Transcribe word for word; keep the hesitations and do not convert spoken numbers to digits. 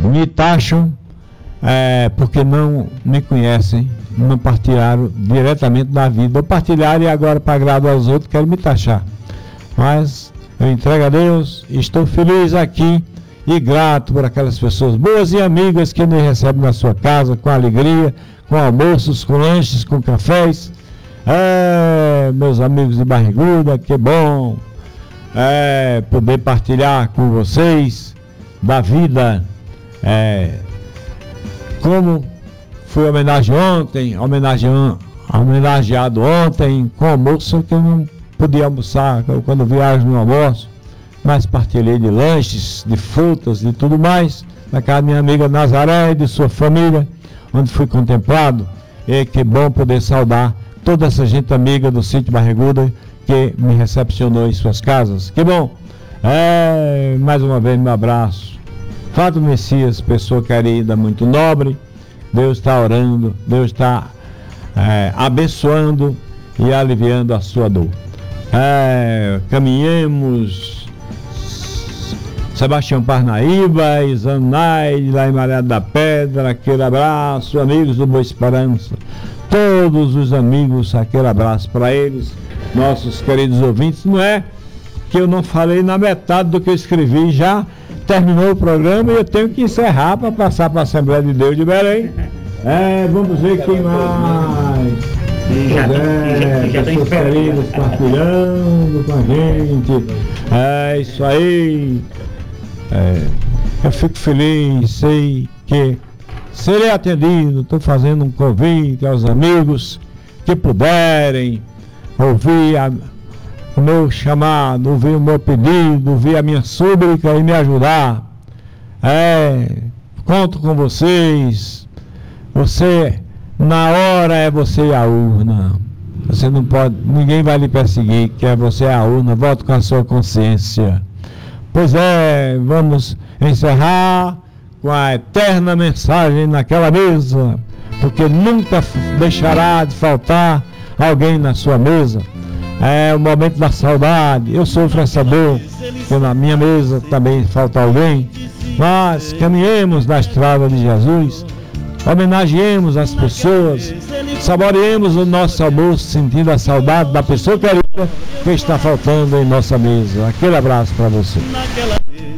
me taxam é, porque não me conhecem, não partilharam diretamente da vida. Ou partilharam e agora, para agradar aos outros, querem me taxar. Mas eu entrego a Deus, estou feliz aqui e grato por aquelas pessoas boas e amigas que me recebem na sua casa com alegria, com almoços, com lanches, com cafés. É, meus amigos de Barriguda, que bom é, poder partilhar com vocês da vida. É, como fui homenageado ontem, homenageado, homenageado ontem com almoço, que eu não podia almoçar quando viajo no almoço, mas partilhei de lanches, de frutas e tudo mais, na casa da minha amiga Nazaré e de sua família, onde fui contemplado. E que bom poder saudar toda essa gente amiga do sítio Barriguda que me recepcionou em suas casas. Que bom! É, mais uma vez, meu abraço. Fábio Messias, pessoa querida, muito nobre. Deus está orando, Deus está é, abençoando e aliviando a sua dor. É, caminhemos. Sebastião Parnaíba, Isanaide, lá em Maré da Pedra, aquele abraço, amigos do Boa Esperança, todos os amigos, aquele abraço para eles, nossos queridos ouvintes. Não é que eu não falei na metade do que eu escrevi, já terminou o programa e eu tenho que encerrar para passar para a Assembleia de Deus de Belém. É, vamos ver quem mais. E já, é, já, já tem queridas partilhando com a gente. É isso aí. É, eu fico feliz, sei que serei atendido. Estou fazendo um convite aos amigos que puderem ouvir a, o meu chamado, ouvir o meu pedido, ouvir a minha súplica e me ajudar. É, conto com vocês. Você, na hora é você e a urna. Você não pode, ninguém vai lhe perseguir, que é você a urna. Vote com a sua consciência. Pois é, vamos encerrar com a eterna mensagem naquela mesa, porque nunca deixará de faltar alguém na sua mesa. É o momento da saudade. Eu sofro essa dor, que na minha mesa também falta alguém. Mas caminhemos na estrada de Jesus, homenageemos as pessoas, saboreemos o nosso almoço, sentindo a saudade da pessoa querida que está faltando em nossa mesa. Aquele abraço para você.